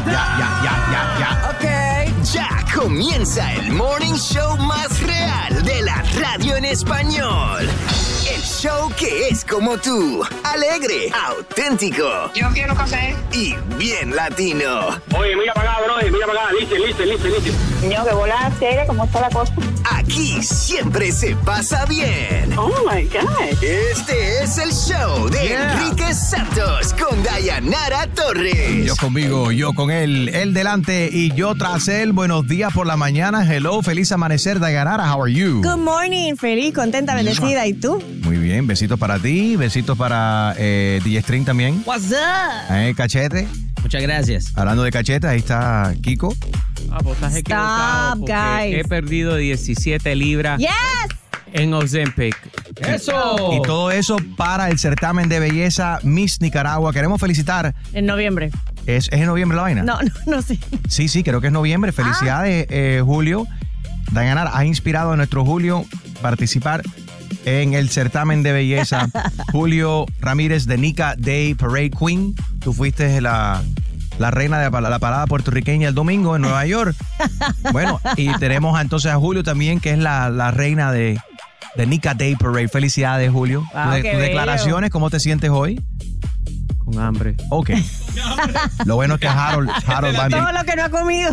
Ya. Ok. Ya comienza el morning show más real de la radio en español. El show que es como tú, alegre, auténtico. Yo quiero café. Y bien latino. Oye, mira para acá, bro, mira para acá, listo. Niño, que volada seria, ¿cómo está la cosa? Aquí siempre se pasa bien. Oh, my God. Este es el show de Enrique Santos con Dayanara Torres. Yo conmigo, yo con él, él delante y yo tras él. Buenos días por la mañana. Hello, feliz amanecer, Dayanara. How are you? Good morning, feliz, contenta, bendecida. ¿Y tú? Muy bien, besitos para ti, besitos para DJ String también. What's up? Cachete. Muchas gracias. Hablando de cachete, ahí está Kiko. Pues estás equivocado porque guys. he perdido 17 libras Yes. en Ozempic. ¡Eso! Y todo eso para el certamen de belleza Miss Nicaragua. Queremos felicitar. En noviembre. ¿Es en noviembre la vaina? No sé. Sí, creo que es noviembre. Felicidades, Julio. Dayanara, ha inspirado a nuestro Julio a participar en el certamen de belleza. Julio Ramírez de Nica Day Parade Queen. Tú fuiste la reina de la parada puertorriqueña el domingo en Nueva York. Bueno, y tenemos entonces a Julio también, que es la reina de Nica Day Parade. Felicidades, Julio. Wow, Tus declaraciones, ¿cómo te sientes hoy? Con hambre. Ok. Lo bueno es que Harold va a Todo lo que no ha comido.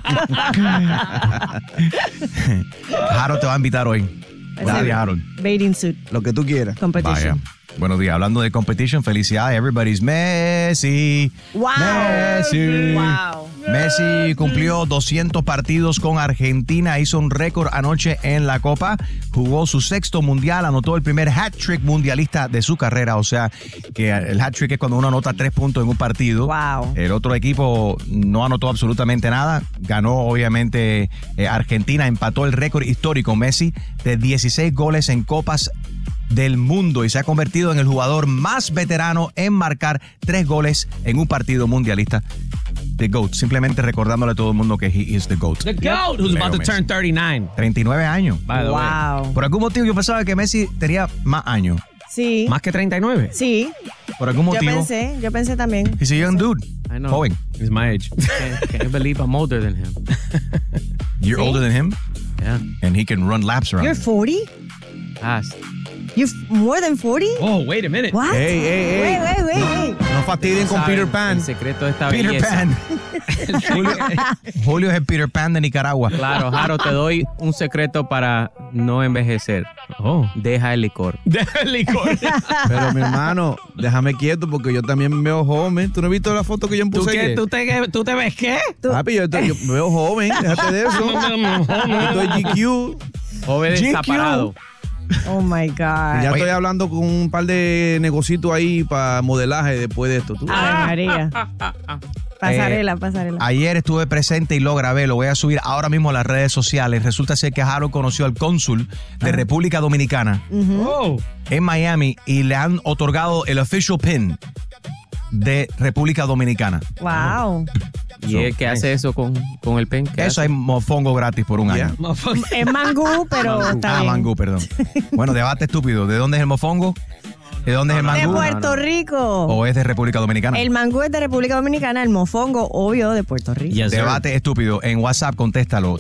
Harold te va a invitar hoy. Dale, Harold. Bathing suit. Lo que tú quieras. Competition. Vaya. Buenos días. Hablando de competition, felicidades. Everybody's Messi. Wow. Messi. Wow. Messi cumplió 200 partidos con Argentina. Hizo un récord anoche en la Copa. Jugó su sexto mundial. Anotó el primer hat-trick mundialista de su carrera. O sea, que el hat-trick es cuando uno anota 3 puntos en un partido. Wow. El otro equipo no anotó absolutamente nada. Ganó, obviamente, Argentina. Empató el récord histórico Messi de 16 goles en Copas del mundo y se ha convertido en el jugador más veterano en marcar 3 goles en un partido mundialista. The GOAT, simplemente recordándole a todo el mundo que he is the GOAT. The GOAT, who's about to turn 39. 39 años. By the way. Wow. Por algún motivo yo pensaba que Messi tenía más años. Sí. ¿Más que 39? Sí. Por algún motivo. Yo pensé también. He's a young dude. I know. Joven. He's my age. Can't believe I'm older than him. You're older than him Yeah. and he can run laps around. You're 40? Fast. You're more than 40? Oh, wait a minute. What? Ey. Wait. No fastidien con Saben Peter Pan. El secreto de esta Peter belleza. Pan. Julio es el Peter Pan de Nicaragua. Claro, Jaro, te doy un secreto para no envejecer. Deja el licor. Deja el licor. Pero mi hermano, déjame quieto porque yo también me veo joven. ¿Tú no has visto la foto que yo me ¿Tú puse? qué? que- ¿Tú te ves qué? Papi, yo me veo joven. Déjate de eso. Estoy GQ. Joven GQ. desaparado. Oh my God. Ya estoy hablando con un par de negocitos ahí para modelaje después de esto. ¿Tú? Ay, María. Pasarela. Ayer estuve presente y lo grabé, lo voy a subir ahora mismo a las redes sociales. Resulta ser que Harold conoció al cónsul de República Dominicana en Miami y le han otorgado el official pin de República Dominicana. Wow. ¿Y él qué hace eso con el pen? ¿Qué Eso hace? hay mofongo gratis por un año. Es mangú, pero está bien. Mangú, perdón. Bueno, debate estúpido. ¿De dónde es el mofongo? ¿De dónde es el De mangú? Puerto Rico. ¿O es de República Dominicana? El mangú es de República Dominicana, el mofongo, obvio, de Puerto Rico. Yes, sir. Debate estúpido. En WhatsApp, contéstalo.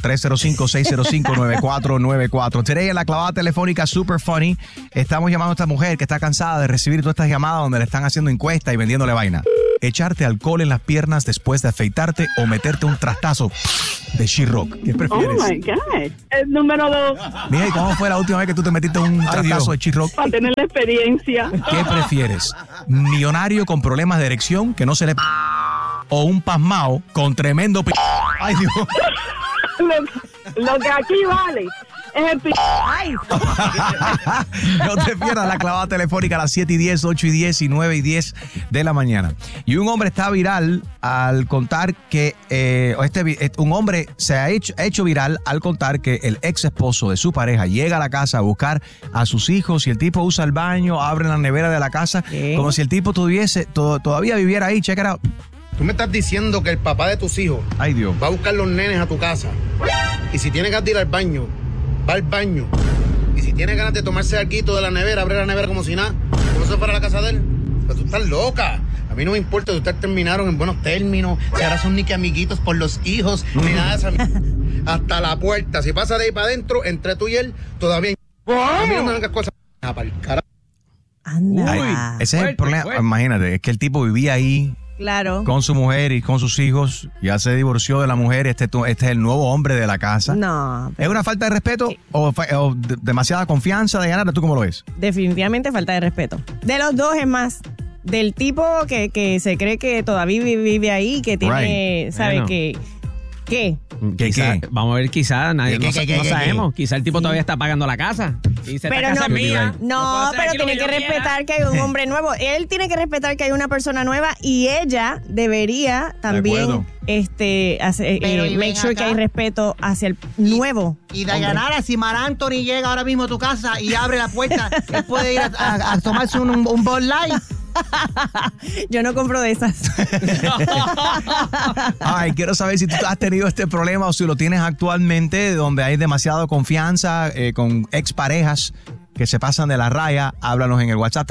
305-605-9494. Today en la clavada telefónica Super Funny estamos llamando a esta mujer que está cansada de recibir todas estas llamadas donde le están haciendo encuestas y vendiéndole vaina. Echarte alcohol en las piernas después de afeitarte o meterte un trastazo de She-Rock. ¿Qué prefieres? Oh, my God. El número 2, Mira, ¿y cómo fue la última vez que tú te metiste un trastazo de She-Rock? para tener la experiencia. ¿Qué prefieres? ¿Millonario con problemas de erección que no se le... o un pasmao con tremendo... Ay, Dios. Lo que aquí vale es el ¡Ay! No te pierdas la clavada telefónica a las 7:10, 8:10 y 9:10 de la mañana. Y un hombre está viral al contar que un hombre se ha hecho viral al contar que el ex esposo de su pareja llega a la casa a buscar a sus hijos y el tipo usa el baño, abre la nevera de la casa, ¿qué? como si el tipo todavía viviera ahí. Check it out. Tú me estás diciendo que el papá de tus hijos Ay, Dios. va a buscar los nenes a tu casa. Y si tiene ganas de ir al baño, va al baño. Y si tiene ganas de tomarse algo de la nevera, abre la nevera como si nada, como si fuera la casa de él. Pero tú estás loca. A mí no me importa si ustedes terminaron en buenos términos, si ahora son ni que amiguitos por los hijos, ni nada de esa hasta la puerta. Si pasa de ahí para adentro, entre tú y él, todavía. A mí no me vengas cosas para el carajo. Anda. Ese es el problema. Imagínate, es que el tipo vivía ahí Claro. con su mujer y con sus hijos, ya se divorció de la mujer, este es el nuevo hombre de la casa. No. ¿Es una falta de respeto o demasiada confianza de ganar? ¿Tú cómo lo ves? Definitivamente falta de respeto. De los dos es más. Del tipo que se cree que todavía vive ahí, que tiene, Right. ¿sabe Bueno. qué? ¿Qué? ¿Qué? Vamos a ver, quizás, nadie, ¿Qué, no, qué, qué, no qué, sabemos. qué? Quizás el tipo todavía está pagando la casa. Y dice, Pero esta casa no, es mía. no, Yo puedo hacer pero aquí lo tiene que yo quiera. respetar que hay un hombre nuevo. Él tiene que respetar que hay una persona nueva y ella debería también acuerdo. Pero, y make ven sure que acá. hay respeto hacia el nuevo. Y Dayanara, si Mar Anthony llega ahora mismo a tu casa y abre la puerta, él puede ir a tomarse un Bud Light. Yo no compro de esas. Ay, quiero saber si tú has tenido este problema o si lo tienes actualmente, donde hay demasiada confianza con exparejas que se pasan de la raya. Háblanos en el WhatsApp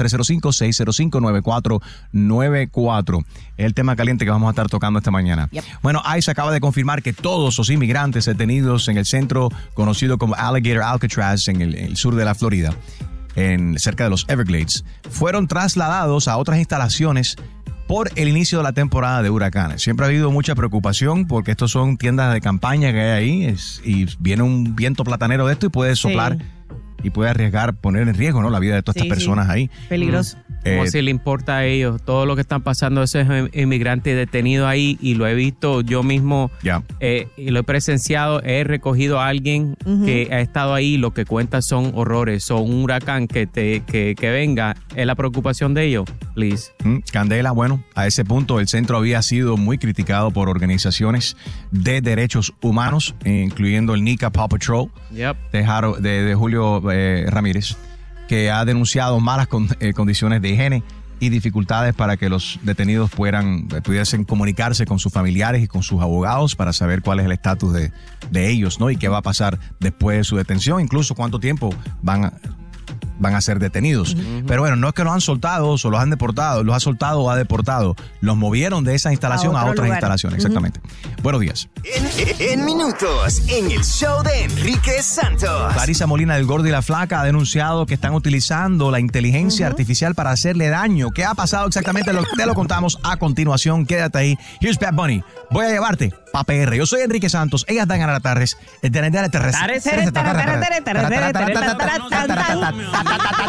305-605-9494. Es el tema caliente que vamos a estar tocando esta mañana. Yep. Bueno, ICE acaba de confirmar que todos los inmigrantes detenidos en el centro conocido como Alligator Alcatraz en el sur de la Florida, cerca de los Everglades, fueron trasladados a otras instalaciones por el inicio de la temporada de huracanes. Siempre ha habido mucha preocupación porque estos son tiendas de campaña que hay ahí y viene un viento platanero de esto y puede soplar y puede arriesgar, poner en riesgo, ¿no?, la vida de todas estas personas ahí. Peligroso. Como si le importa a ellos todo lo que están pasando esos inmigrantes detenidos ahí, y lo he visto yo mismo y lo he presenciado. He recogido a alguien que ha estado ahí, lo que cuenta son horrores. O un huracán que venga, es la preocupación de ellos. Please. Candela, bueno, a ese punto el centro había sido muy criticado por organizaciones de derechos humanos, incluyendo el NICA Paw Patrol de Julio Ramírez, que ha denunciado malas condiciones de higiene y dificultades para que los detenidos pudiesen comunicarse con sus familiares y con sus abogados para saber cuál es el estatus de ellos, ¿no? Y qué va a pasar después de su detención, incluso cuánto tiempo van a ser detenidos. Pero bueno, no es que los han soltado o los han deportado, los ha soltado o ha deportado. Los movieron de esa instalación a otras instalaciones, exactamente. Buenos días. En minutos, en el show de Enrique Santos. Clarisa Molina del Gordo y la Flaca ha denunciado que están utilizando la inteligencia artificial para hacerle daño. ¿Qué ha pasado exactamente? Te lo contamos a continuación. Quédate ahí. Here's Bad Bunny. Voy a llevarte pa' PR. Yo soy Enrique Santos. Ellas dan a la tarde.